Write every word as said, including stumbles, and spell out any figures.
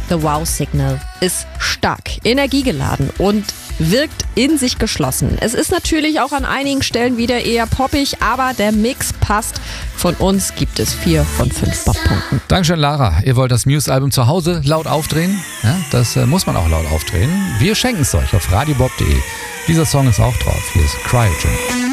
The Wow Signal ist stark, energiegeladen und wirkt in sich geschlossen. Es ist natürlich auch an einigen Stellen wieder eher poppig, aber der Mix passt. Von uns gibt es vier von fünf Bobpunkten. Dankeschön, Lara. Ihr wollt das Muse-Album zu Hause laut aufdrehen? Ja, das äh, muss man auch laut aufdrehen. Wir schenken es euch auf radiobob punkt de. Dieser Song ist auch drauf. Hier ist Cryogen.